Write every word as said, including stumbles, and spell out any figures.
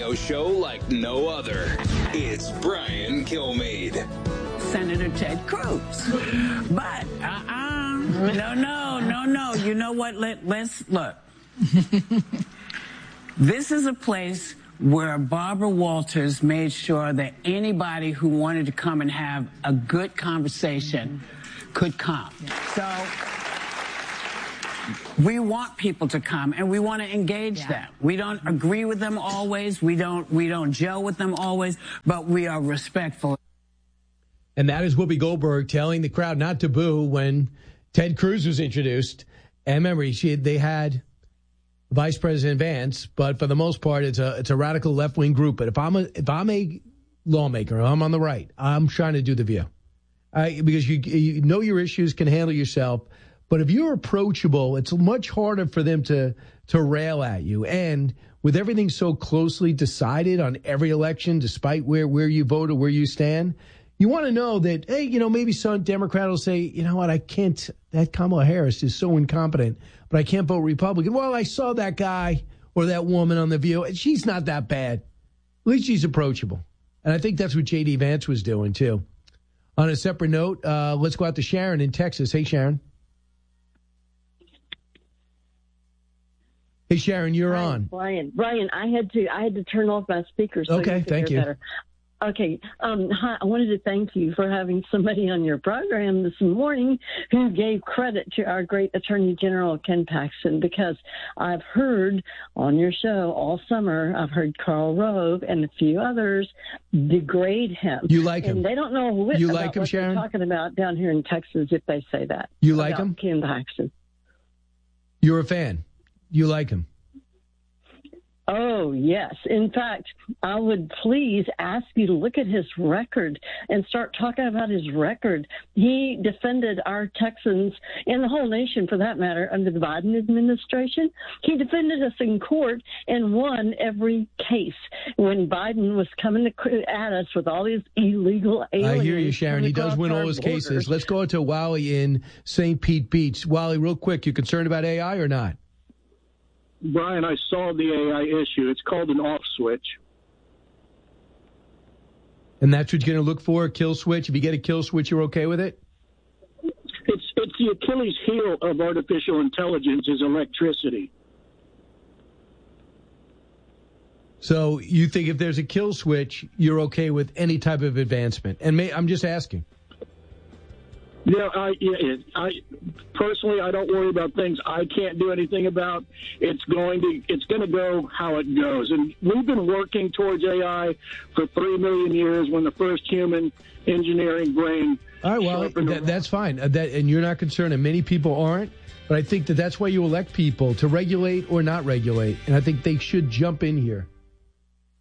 radio show like no other. It's Brian Kilmeade. Senator Ted Cruz. But, uh-uh. No, no, no, no. You know what? Let, let's look. This is a place where Barbara Walters made sure that anybody who wanted to come and have a good conversation could come. So we want people to come, and we want to engage yeah. them. We don't agree with them always. We don't we don't gel with them always, but we are respectful. And that is Whoopi Goldberg telling the crowd not to boo when Ted Cruz was introduced. And remember, she, they had Vice President Vance, but for the most part, it's a it's a radical left-wing group. But if I'm a if I'm a lawmaker, I'm on the right, I'm trying to do the View. I, because you, you know your issues, can handle yourself. But if you're approachable, it's much harder for them to to rail at you. And with everything so closely decided on every election, despite where, where you vote or where you stand, you want to know that, hey, you know, maybe some Democrat will say, you know what, I can't, that Kamala Harris is so incompetent, but I can't vote Republican. Well, I saw that guy or that woman on The View, and she's not that bad. At least she's approachable. And I think that's what J D. Vance was doing, too. On a separate note, uh, let's go out to Sharon in Texas. Hey, Sharon. Hey, Sharon, you're Hi, on. Brian, Brian, I had to I had to turn off my speaker so okay, you could thank hear you. better. Okay, um, hi, I wanted to thank you for having somebody on your program this morning who gave credit to our great Attorney General Ken Paxton, because I've heard on your show all summer, I've heard Karl Rove and a few others degrade him. You like him? And they don't know what, you about like him, what Sharon? they're talking about down here in Texas if they say that. You like him? Ken Paxton. You're a fan. You like him? Oh, yes. In fact, I would please ask you to look at his record and start talking about his record. He defended our Texans and the whole nation, for that matter, under the Biden administration. He defended us in court and won every case when Biden was coming at us with all these illegal aliens. I hear you, Sharon. He does win all his borders. cases. Let's go to Wally in Saint Pete Beach. Wally, real quick, you concerned about A I or not? Brian, I saw the A I issue. It's called an off switch. And that's what you're going to look for, a kill switch? If you get a kill switch, you're okay with it? It's it's the Achilles heel of artificial intelligence is electricity. So you think if there's a kill switch, you're okay with any type of advancement? And may, I'm just asking. Yeah, I, yeah, I personally, I don't worry about things I can't do anything about. It's going to, it's going to go how it goes, and we've been working towards A I for three million years. When the first human engineering brain. All right, well, that, that's fine. Uh, that, and you're not concerned, and many people aren't. But I think that that's why you elect people, to regulate or not regulate, and I think they should jump in here.